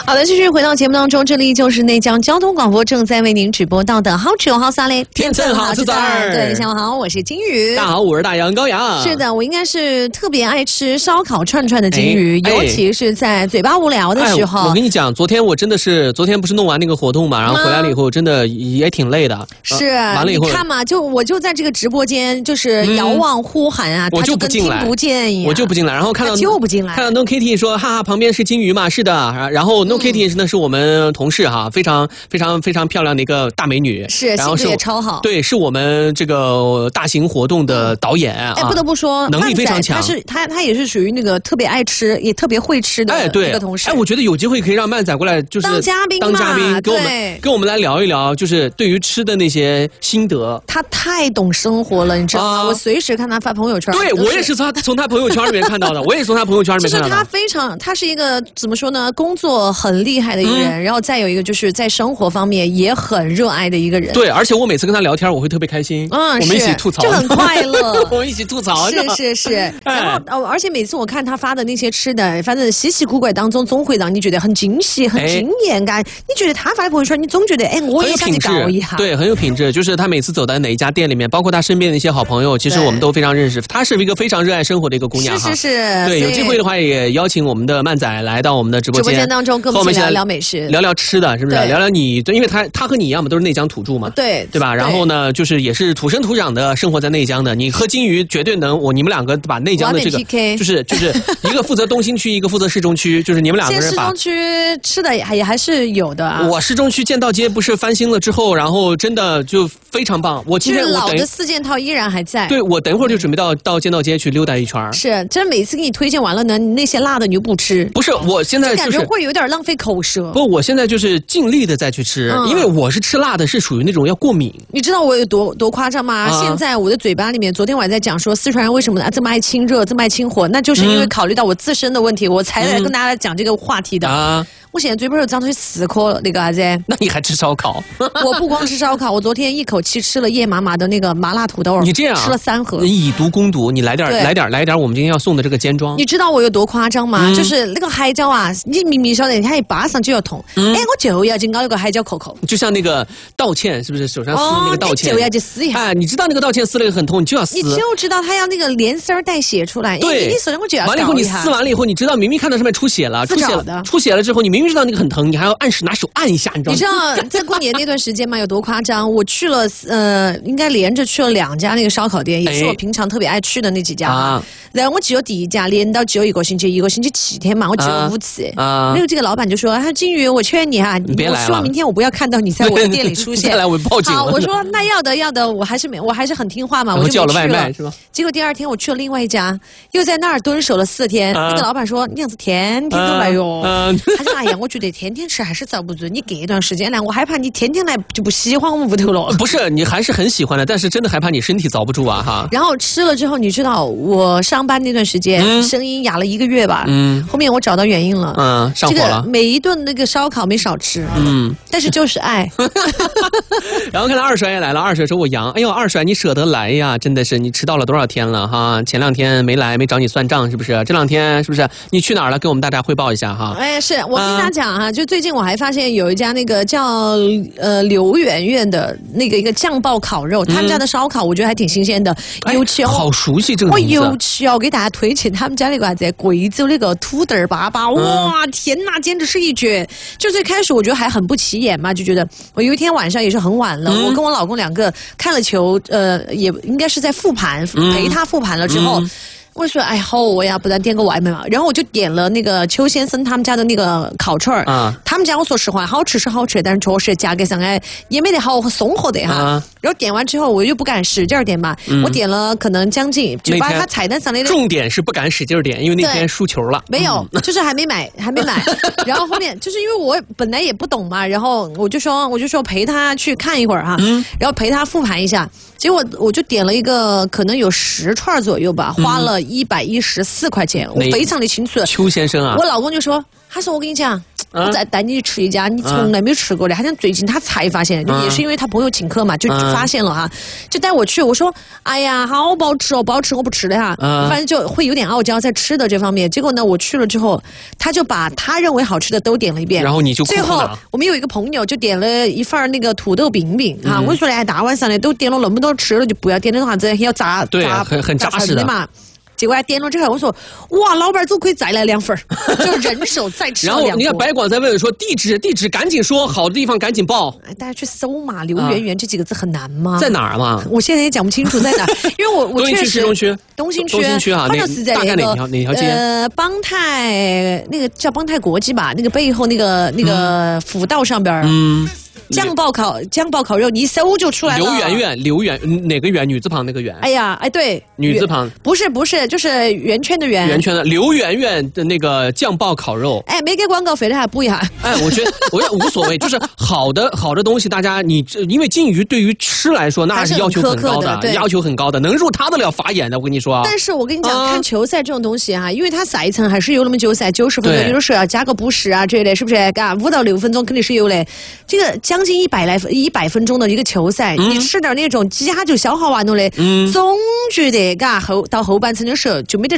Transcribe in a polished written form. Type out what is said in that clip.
好的，继续回到节目当中，这里就是内江交通广播正在为您直播到的好吃有好撒嘞， 天蹭好自在儿。 对，下午好，我是金鱼。 大家好，我是大洋高阳。 是的，我应该是特别爱吃烧烤串串的金鱼，尤其是在嘴巴无聊的时候。 我跟你讲，昨天不是弄完那个活动嘛，然后回来了以后，真的也挺累的。 是， 完了以后， 你看嘛，我就在这个直播间，就是遥望呼喊啊， 我就不进来，听不见一样， 我就不进来，然后看到就不进来， 看到 No Kitty 说，哈哈，旁边是金鱼嘛，是的，然后 No Kitty 呢是我们同事哈，非常漂亮的一个大美女， 是， 然后性格也超好， 对，是我们这个大型活动的导演啊， 不得不说， 能力非常强， 他也是属于那个特别爱吃，也特别会吃的一个同事。 我觉得有机会可以让曼仔过来，就是当嘉宾， 跟我们来聊一聊，就是对于吃的那些心得。 他太懂生活了，你知道吗？我随时看他发朋友圈， 对我也是从他朋友圈里面看到的，就是他是一个怎么说呢？工作很厉害的一个人，然后再有一个就是在生活方面也很热爱的一个人。 对，而且我每次跟他聊天，我会特别开心，我们一起吐槽， 就很快乐， 我们一起吐槽， 是。然后而且每次我看他发的那些吃的，反正稀奇古怪当中，总会让你觉得很惊喜、很惊艳感。你觉得他发的朋友圈，你总觉得我也想去搞一下。 对，很有品质。就是他每次走到哪一家店里面，包括他身边的一些好朋友，其实我们都非常认识。她是一个非常热爱生活的一个姑娘哈。 是。 对，有机会的话也邀请我们的曼仔来到我们的直播间当中，跟我们聊聊美食， 聊聊吃的，是不是？聊聊你，因为他和你一样嘛，都是内江土著嘛， 对吧？然后呢，就是也是土生土长的生活在内江的。你和金鱼绝对能，你们两个把内江的这个就是一个负责东新区，一个负责市中区，就是你们两个人把。 市中区吃的也还是有的啊。 我市中区建道街不是翻新了之后，然后真的就非常棒。我今天老的四件套依然还在。 对，我等一会儿就准备到建道街去溜达一圈。 是，真每次给你推荐完了呢，那些辣的你就不吃。 不是，我现在感觉会有点浪费口舌。 不，我现在就是尽力的再去吃，因为我是吃辣的，是属于那种要过敏。 你知道我有多夸张吗？现在我的嘴巴里面，昨天我还在讲说四川人为什么这么爱清热，这么爱清火，那就是因为考虑到我自身的问题，我才来跟大家讲这个话题的啊。我现在嘴巴又长出4颗那个啥子？ 那你还吃烧烤？ 我不光吃烧烤，我昨天一口气吃了叶麻麻的那个麻辣土豆。 你这样吃了3盒。 你以毒攻毒，你来点我们今天要送的这个尖庄。 你知道我有多夸张吗？就是那个海椒啊，你明明晓得它一扒上就要痛，我就要去咬一个海椒扣扣。 就像那个道歉，是不是手上撕那个道歉？ 就要去撕一下。 你知道那个道歉撕了很痛，你就要撕。 你就知道它要那个连丝带血出来。 对， 你手上我就要。 完了以后你撕完了以后，你知道明明看到上面出血了，出血了之后，你明明知道那个很疼，你还要拿手按一下，你知道吗？ 你知道在过年那段时间嘛有多夸张？我去了应该连着去了2家那个烧烤店，也是我平常特别爱去的那几家。然后我只有第一家连到只有一个星期7天嘛，我只有5次。那个这个老板就说：“金鱼，我劝你哈，我希望明天我不要看到你在我的店里出现。” 再来我报警了。 好，我说那要的，我还是很听话嘛，我就叫了外卖是吧？ 结果第2天我去了另外一家，又在那儿蹲守了4天。那个老板说：“你样子天天都来哟。”他说：“哎呀，我觉得天天吃还是遭不住，你隔一段时间来，我害怕你天天来就不喜欢我们屋头了。” 不是，你还是很喜欢的，但是真的害怕你身体遭不住啊哈。 然后吃了之后，你知道我上班那段时间，声音哑了1个月吧。后面我找到原因了。 上火了。 这个每一顿那个烧烤没少吃。但是就是爱。 然后看到二帅也来了，二帅说我阳，哎呦二帅你舍得来呀，真的是你迟到了多少天了哈？前2天没来，没找你算账是不是？这2天是不是你去哪儿了？给我们大家汇报一下哈。 是我跟大家讲哈，就最近我还发现有一家那个叫刘媛媛的那个一个酱爆烤肉，他们家的烧烤我觉得还挺新鲜的，尤其好熟悉这个名字。 我尤其要给大家推荐他们家那个在贵州那个土豆粑粑，哇天哪，简直是一绝！就最开始我觉得还很不起眼嘛，就觉得我有一天晚上也是很晚了，我跟我老公2个看了球，也应该是在复盘，陪他复盘了之后。我说哎好我呀，不然点个外卖嘛。然后我就点了那个邱先生他们家的那个烤串儿。他们家我说实话好吃是好吃，但是确实价格上也没得好松合的哈。然后点完之后我又不敢使劲点嘛，我点了可能将近就把他菜单上的重点是不敢使劲点，因为那天输球了。 没有，就是还没买。然后后面就是因为我本来也不懂嘛，然后我就说陪他去看一会儿哈，然后陪他复盘一下。结果我就点了一个可能有10串左右吧，花了114块钱，我非常的清楚。 邱先生啊， 我老公就说，他说我跟你讲， 我再带你去吃一家你从来没有吃过的，好像最近他才发现，也是因为他朋友请客嘛，就发现了哈，就带我去。我说，哎呀，好不好吃哦，不好吃我不吃的哈，反正就会有点傲娇在吃的这方面。结果呢，我去了之后，他就把他认为好吃的都点了一遍， 然后你就最后我们有一个朋友就点了一份那个土豆饼饼啊，我说大晚上的都点了那么多吃了，就不要点那种啥子要炸， 对，很扎实的嘛。结果他点了之后，我说哇，老板就可以再来2份，就人手再吃2份。 然后你看白广在问说地址，赶紧说，好的地方赶紧报。 大家去搜嘛，刘媛媛这几个字很难吗？ 在哪儿嘛？ 我现在也讲不清楚在哪儿，因为我确实东兴区啊， 好像是在大概哪条街？ 邦泰那个叫邦泰国际吧，那个背后那个辅道上边。酱爆烤肉，你一搜就出来了。 刘媛哪个媛？女字旁那个媛。 哎呀，哎对， 女字旁。不是，就是圆圈的圆。 圆圈的刘媛媛的那个酱爆烤肉。 哎，没给广告费的还补一下。 哎，我觉得无所谓，就是好的东西，大家因为金鱼对于吃来说那是要求很高的，要求很高的，能入他的了法眼的，我跟你说。 但是我跟你讲，看球赛这种东西哈，因为它赛程还是有那么久赛，90分钟，有的时候要加个补时啊之类的，是不是？嘎，5到6分钟肯定是有的。这个将近100分钟的一个球赛，你吃点那种几下就消耗完了的，总觉得嘎到后半程的时候就没得